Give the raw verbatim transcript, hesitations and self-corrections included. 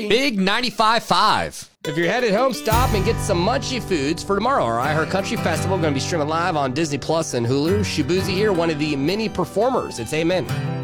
Big ninety-five five. If you're headed home, stop and get some munchy foods for tomorrow. Our iHeart Country Festival going to be streaming live on Disney Plus and Hulu. Shabuzi here, one of the many performers. It's Amen.